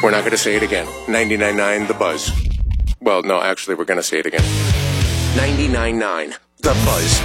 We're not going to say it again. 99.9 The Buzz. Well, no, actually, we're going to say it again. 99.9 The Buzz.